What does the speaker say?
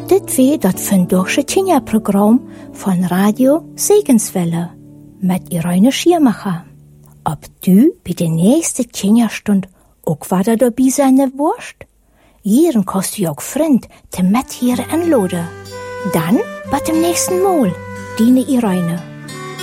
Dit weer dat Vandaagse Kinderprogramm von Radio Segenswelle mit Irene Schirmacher. Ob du bei der nächsten Kinderstunde auch wieder dabei sein wirst? Hier kannst du auch Freund te mit hier anladen. Dann bis zum nächsten Mal, deine Irene.